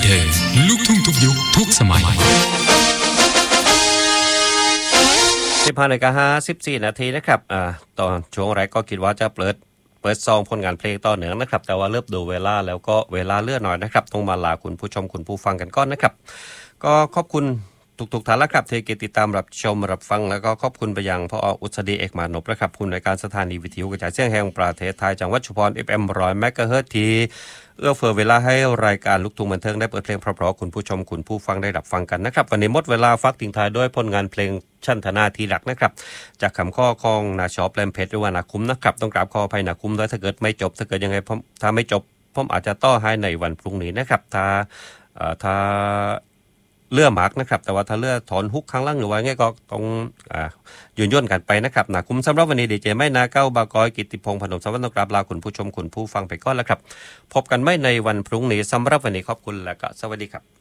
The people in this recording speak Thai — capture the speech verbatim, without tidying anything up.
เคลูกทุ่งทุกยุคทุกสมัยสิบห้านาฬิกาห้าสิบสี่นาทีนะครับอ่าตอนช่วงแรกก็คิดว่าจะเปิดเปิดซองผลงานเพลงต่อเนื่องนะครับแต่ว่าเริ่มดูเวลาแล้วก็เวลาเลื่อนหน่อยนะครับต้องมาลาคุณผู้ชมคุณผู้ฟังกันก่อนนะครับก็ขอบคุณทุกๆท่านแล้วครับที่ติดตามรับชมรับฟังแล้วก็ขอบคุณไปยังพออุษดีเอกมานพนะครับผู้ในวยการสถานีวิทยุกระจายเสียงแห่งประเทศไทยจังหวัดชุมพร เอฟ เอ็ม หนึ่งร้อย เมกะเฮิรตซ์ที่เอื้อเฟื้อเวลาให้รายการลูกทุ่งบันเทิงได้เปิดเพลงเพราะๆคุณผู้ชมคุณผู้ฟังได้รับฟังกันนะครับวันนี้หมดเวลาฝากทิ้งท้ายด้วยผลงานเพลงชั้นธนาทีหลักนะครับจากคำข้อของนาชอบแลมเพชรหรือว่านาคุ้มนะครับต้องกราบขออภัยนาคุ้มด้วยถ้าเกิดไม่จบถ้าเกิดยังไงผมถ้าไม่จบผมอาจจะต่อให้ในวันพรุ่งนี้นะครับถ้าเอ่อถ้าเลื่อหมากนะครับแต่ว่าถ้าเลื่อถอนฮุกข้างล่างหรือว่าไงก็ต้องอ่ายืนย่นกันไปนะครับนาคุ้มสำหรับวันนี้ดีเจไม่นาเก้าบากอยกิตติพงษ์พนมสวัสดิ์ต้องกราบลาคุณผู้ชมคุณผู้ฟังไปก่อนแล้วครับพบกันไม่ในวันพรุ่งนี้สำหรับวันนี้ขอบคุณและก็สวัสดีครับ